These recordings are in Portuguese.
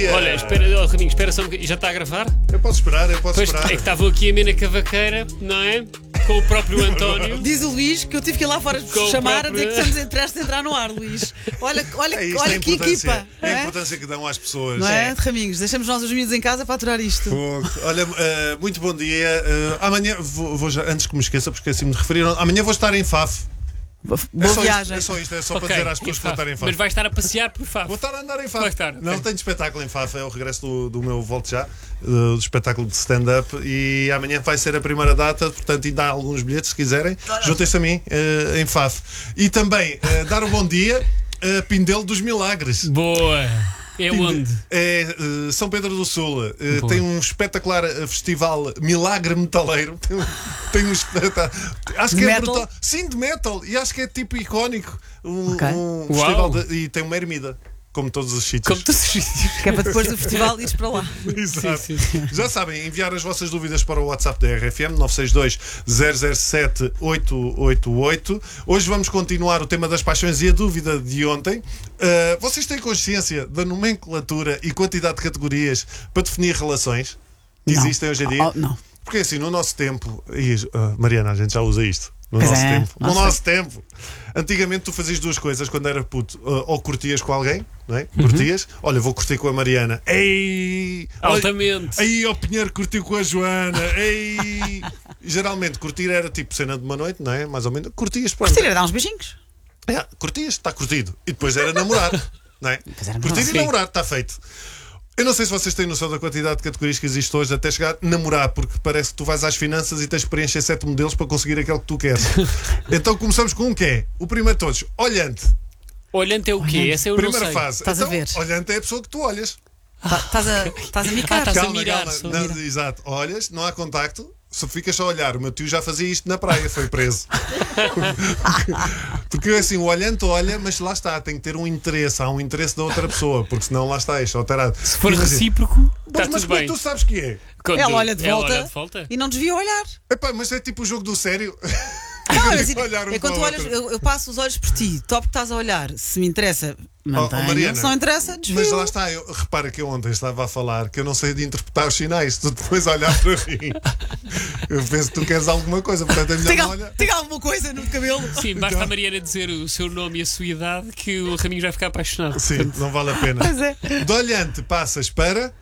dia. Olha, espera, Raminho, espera só um bocadinho. Já está a gravar? Eu posso esperar. Pois é que estavam aqui a mena cavaqueira, não é? Com o próprio António. Diz o Luís que eu tive que ir lá fora Com o chamar próprio- a dizer que estamos prestes a entrar no ar, Luís. Olha Isto que a importância- equipa. É não a é? importância que dão às pessoas. Não é, Raminhos? Deixamos nós os miúdos em casa para aturar isto. Fogo. Olha, muito bom dia. Amanhã, vou já, antes que me esqueça, porque esqueci-me de referir, amanhã vou estar em Faf. Boa Isto, viagem. é só isto, é só Ok, para dizer às pessoas que vou estar em Faf. Mas vai estar a passear por Faf. Vou estar a andar em Faf. Vai estar, Não ok. tenho espetáculo em Faf, é o regresso do meu Volto Já, do espetáculo de stand-up. E amanhã vai ser a primeira data, portanto, ainda há alguns bilhetes se quiserem. Juntem-se a mim em Faf. E também dar um bom dia a Pindelo dos Milagres. Boa. É onde? É São Pedro do Sul. Boa. Tem um espetacular festival Milagre Metaleiro. Tem um espetáculo. Acho que é Metal? brutal. Sim, de metal. E acho que é tipo icónico. Ok. Um Uau. festival e tem uma ermida. Como todos os sítios. Como todos os sítios. Que é para depois do festival ires para lá. Exato. Sim, sim. Já sabem, enviar as vossas dúvidas para o WhatsApp da RFM 962 007 888. Hoje vamos continuar o tema das paixões e a dúvida de ontem. Vocês têm consciência da nomenclatura e quantidade de categorias para definir relações que Não. existem hoje em dia? Não. Porque assim, no nosso tempo, Mariana, a gente já usa isto. No Pois nosso é, tempo. No nosso nosso tempo. Antigamente tu fazias duas coisas quando era puto. Ou curtias com alguém, não é? Curtias. Olha, vou curtir com a Mariana. Ei! Olha, Altamente. aí o Pinheiro curtiu com a Joana. Ei! Geralmente curtir era tipo cena de uma noite, não é? Mais ou menos. Curtias, pronto. Gostaria de dar uns beijinhos. Curtias, está curtido. E depois era namorar, não é? era Curtir namorar. e namorar, está feito. Eu não sei se vocês têm noção da quantidade de categorias que existe hoje até chegar a namorar, porque parece que tu vais às finanças e tens de preencher 7 modelos para conseguir aquele que tu queres. Então começamos com um que é, o primeiro de todos, olhante. Olhante é o quê? Essa eu não Primeira sei. fase. Estás a Então, ver. olhante é a pessoa que tu olhas. Estás a micar. Estás a Calma, mirar, calma. só Não, mirar. exato. Olhas, não há contacto, só ficas só a olhar. O meu tio já fazia isto na praia, foi preso. Porque assim, o olhante olha, mas lá está, tem que ter um interesse. Há um interesse da outra pessoa, porque senão lá está, é só alterado. Se for Imagina, recíproco, Mas está tudo como é bem. que tu sabes que é? Quando Ela olha de ela volta, olha de volta? e não desvia o olhar. Epá, mas é tipo o jogo do sério. Não, Tem assim, que olhar um é quando para tu o olhas, outro. eu passo os olhos por ti, top que estás a olhar. Se me interessa, mantenho. Mariana, Se não interessa, desvio. Mas lá está, repara que eu ontem estava a falar que eu não sei de interpretar os sinais. Tu depois olhar para mim, eu penso que tu queres alguma coisa, portanto é melhor não olhar. Tem alguma coisa no cabelo? Sim, basta Então- a Mariana dizer o seu nome e a sua idade que o Raminho vai ficar apaixonado. Sim, não vale a pena. Pois é. De olhante passas para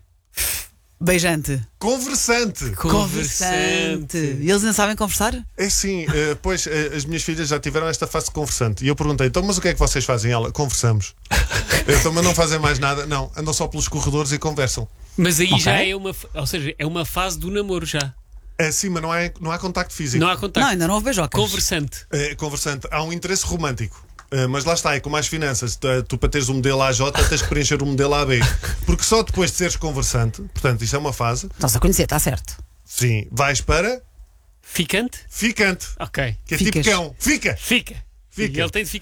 Beijante. conversante. Conversante. E eles não sabem conversar? É assim, pois as minhas filhas já tiveram esta fase de conversante. E eu perguntei, então, mas o que é que vocês fazem? Ela, conversamos. Então, mas não fazem mais nada? Não, andam só pelos corredores e conversam. Mas aí Ok. já é uma. Ou seja, é uma fase do namoro já. É sim, mas não há contacto físico. Não há contacto. Não, ainda não houve beijocas. Conversante. É conversante. Há um interesse romântico. Mas lá está, é como as finanças. Tu para teres o modelo AJ tens que preencher o modelo AB. Porque só depois de seres conversante, portanto, isto é uma fase, Estás a conhecer, está certo. sim, vais para Ficante? ficante. Ok. Que é Ficas. tipo cão. Fica! Fica. Fica. Ele tem de ficar.